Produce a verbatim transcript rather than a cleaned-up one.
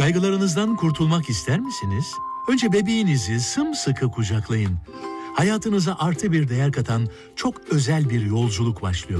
Kaygılarınızdan kurtulmak ister misiniz? Önce bebeğinizi sımsıkı kucaklayın. Hayatınıza artı bir değer katan çok özel bir yolculuk başlıyor.